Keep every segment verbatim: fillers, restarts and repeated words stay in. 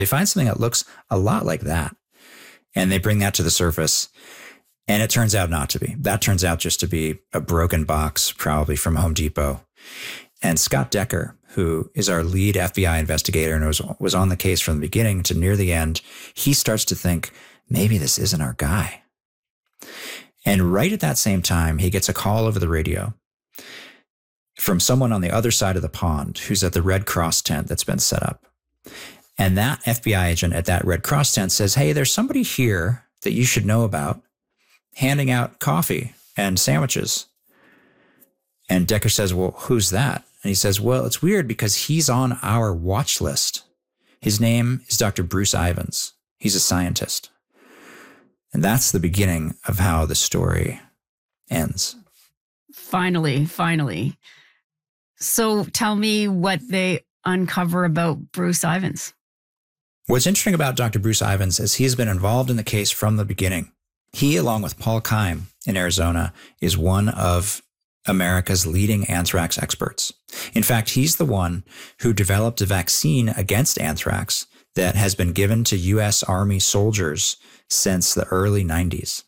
They find something that looks a lot like that, and they bring that to the surface, and it turns out not to be. That turns out just to be a broken box, probably from Home Depot. And Scott Decker, who is our lead F B I investigator and was, was on the case from the beginning to near the end, he starts to think, maybe this isn't our guy. And right at that same time, he gets a call over the radio from someone on the other side of the pond who's at the Red Cross tent that's been set up. And that F B I agent at that Red Cross tent says, hey, there's somebody here that you should know about handing out coffee and sandwiches. And Decker says, well, who's that? And he says, well, it's weird because he's on our watch list. His name is Doctor Bruce Ivins. He's a scientist. And that's the beginning of how the story ends. Finally, finally. So tell me what they uncover about Bruce Ivins. What's interesting about Doctor Bruce Ivins is he's been involved in the case from the beginning. He, along with Paul Keim in Arizona, is one of America's leading anthrax experts. In fact, he's the one who developed a vaccine against anthrax that has been given to U S Army soldiers since the early nineties.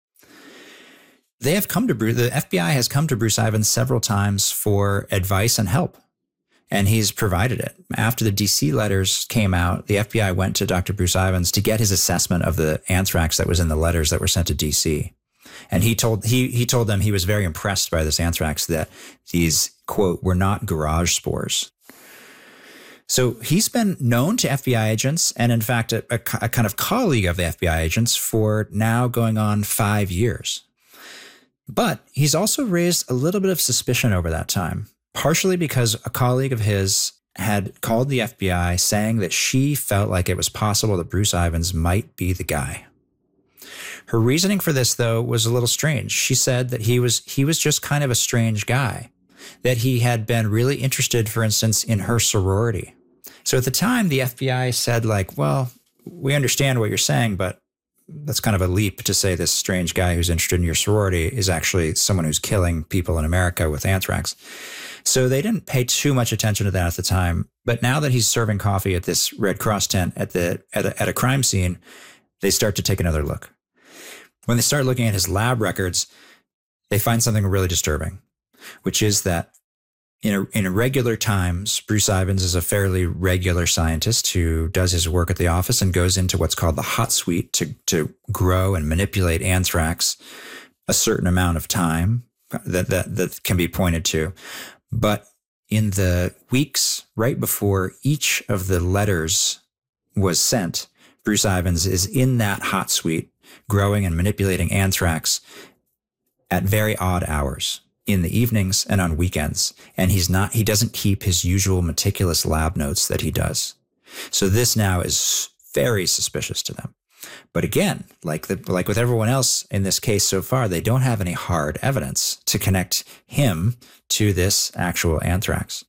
They have come to Bruce, the F B I has come to Bruce Ivins several times for advice and help, and he's provided it. After the D C letters came out, the F B I went to Doctor Bruce Ivins to get his assessment of the anthrax that was in the letters that were sent to D C. And he told he he told them he was very impressed by this anthrax, that these, quote, were not garage spores. So he's been known to F B I agents and, in fact, a, a, a kind of colleague of the F B I agents for now going on five years. But he's also raised a little bit of suspicion over that time, partially because a colleague of his had called the F B I saying that she felt like it was possible that Bruce Ivins might be the guy. Her reasoning for this, though, was a little strange. She said that he was he was just kind of a strange guy, that he had been really interested, for instance, in her sorority. So at the time, the F B I said, like, well, we understand what you're saying, but that's kind of a leap to say this strange guy who's interested in your sorority is actually someone who's killing people in America with anthrax. So they didn't pay too much attention to that at the time. But now that he's serving coffee at this Red Cross tent at the at a, at a crime scene, they start to take another look. When they start looking at his lab records, they find something really disturbing, which is that in a, in regular times, Bruce Ivins is a fairly regular scientist who does his work at the office and goes into what's called the hot suite to, to grow and manipulate anthrax a certain amount of time that, that, that can be pointed to. But in the weeks right before each of the letters was sent, Bruce Ivins is in that hot suite growing and manipulating anthrax at very odd hours, in the evenings and on weekends. And he's not, he doesn't keep his usual meticulous lab notes that he does. So this now is very suspicious to them. But again, like the, like with everyone else in this case so far, they don't have any hard evidence to connect him to this actual anthrax.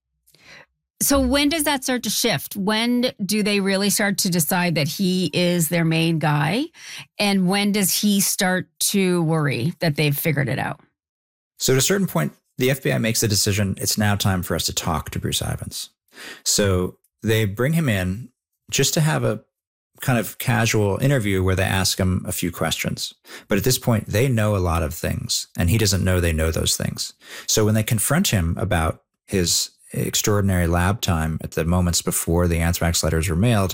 So when does that start to shift? When do they really start to decide that he is their main guy? And when does he start to worry that they've figured it out? So at a certain point, the F B I makes the decision, it's now time for us to talk to Bruce Ivins. So they bring him in just to have a kind of casual interview where they ask him a few questions. But at this point, they know a lot of things, and he doesn't know they know those things. So when they confront him about his extraordinary lab time at the moments before the anthrax letters were mailed,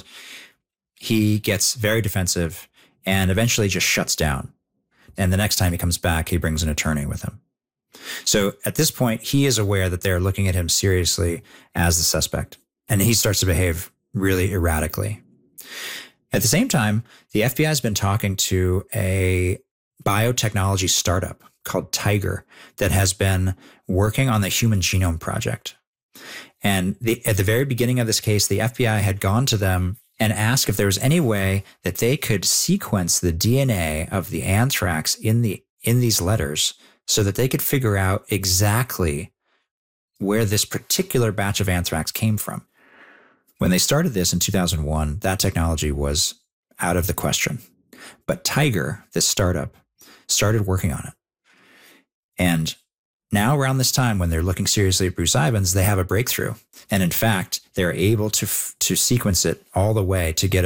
he gets very defensive and eventually just shuts down. And the next time he comes back, he brings an attorney with him. So at this point, he is aware that they're looking at him seriously as the suspect, and he starts to behave really erratically. At the same time, the F B I has been talking to a biotechnology startup called Tiger that has been working on the Human Genome Project. And the, at the very beginning of this case, the F B I had gone to them and asked if there was any way that they could sequence the D N A of the anthrax in the in these letters so that they could figure out exactly where this particular batch of anthrax came from. When they started this in two thousand one, that technology was out of the question. But Tiger, this startup, started working on it. And now around this time when they're looking seriously at Bruce Ivins, they have a breakthrough. And in fact, they're able to, to sequence it all the way to get